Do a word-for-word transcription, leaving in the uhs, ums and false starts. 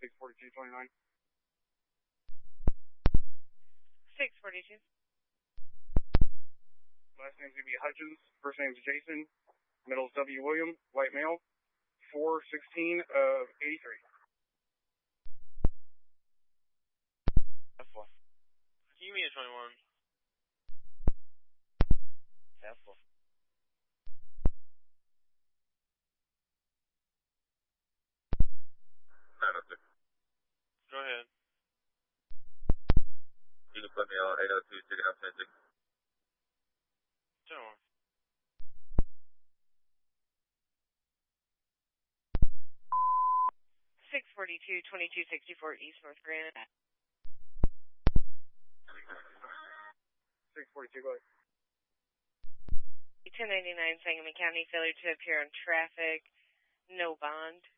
six forty-two twenty-nine. six forty-two. Last name's going to be Hutchins. First name's Jason. Middle's W. William. White male. four sixteen of eighty-three. F one. Give me a twenty-one. F one. nine oh six. Go ahead. You can put me on eight oh two, chicken up ten six. twenty-one. six forty-two twenty-two sixty-four East North Grand. six forty-two, go ahead. ten ninety-nine Sangamon County, failure to appear on traffic, no bond.